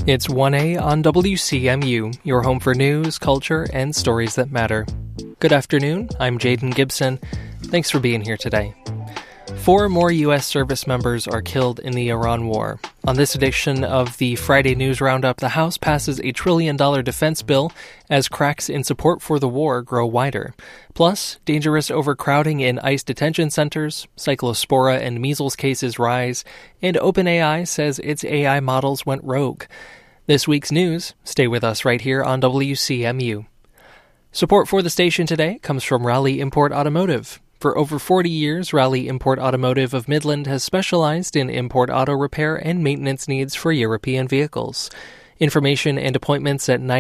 It's 1A on WCMU, your home for news, culture, and stories that matter. Good afternoon, I'm Jaden Gibson. Thanks for being here today. 4 more U.S. service members are killed in the Iran war. On this edition of the Friday News Roundup, the House passes a $1 trillion defense bill as cracks in support for the war grow wider. Plus, dangerous overcrowding in ICE detention centers, cyclospora and measles cases rise, and OpenAI says its AI models went rogue. This week's news, stay with us right here on WCMU. Support for the station today comes from Raleigh Import Automotive. For over 40 years, Raleigh Import Automotive of Midland has specialized in import auto repair and maintenance needs for European vehicles. Information and appointments at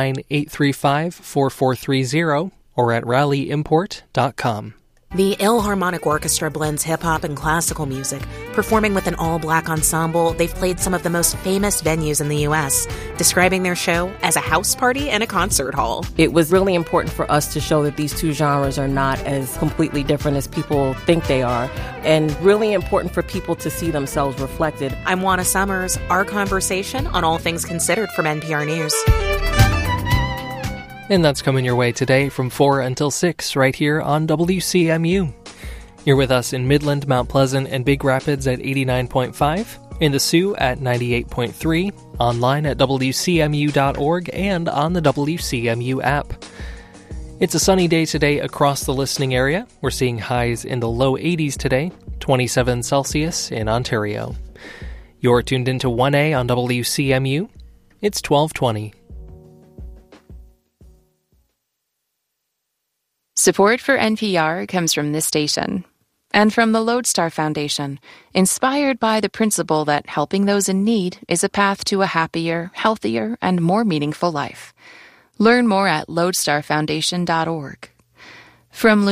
989-835-4430 or at RaleighImport.com. The Ilharmonic Orchestra blends hip-hop and classical music. Performing with an all-black ensemble, they've played some of the most famous venues in the U.S., describing their show as a house party and a concert hall. It was really important for us to show that these two genres are not as completely different as people think they are, and really important for people to see themselves reflected. I'm Juana Summers. Our conversation on All Things Considered from NPR News. And that's coming your way today from 4 until 6 right here on WCMU. You're with us in Midland, Mount Pleasant, and Big Rapids at 89.5, in the Sioux at 98.3, online at WCMU.org, and on the WCMU app. It's a sunny day today across the listening area. We're seeing highs in the low 80s today, 27 Celsius in Ontario. You're tuned into 1A on WCMU. It's 12:20. Support for NPR comes from this station and from the Lodestar Foundation, inspired by the principle that helping those in need is a path to a happier, healthier, and more meaningful life. Learn more at lodestarfoundation.org. From